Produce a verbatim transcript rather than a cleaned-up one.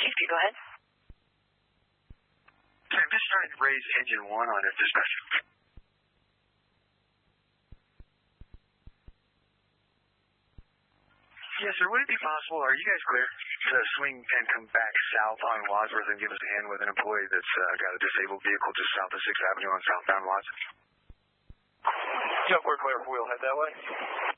Chief, go ahead. I'm just trying to raise engine one on it. Dispatch. Yes, sir. Would it be possible, are you guys clear to swing and come back south on Wadsworth and give us a hand with an employee that's uh, got a disabled vehicle just south of sixth Avenue on southbound Watts? Yep, we're clear. We'll head that way.